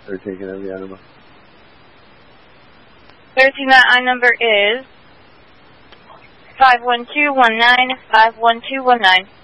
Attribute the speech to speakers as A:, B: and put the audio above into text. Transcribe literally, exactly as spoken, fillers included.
A: They're taking every animal.
B: Thirteen, that I number is five one two one nine five one two one nine.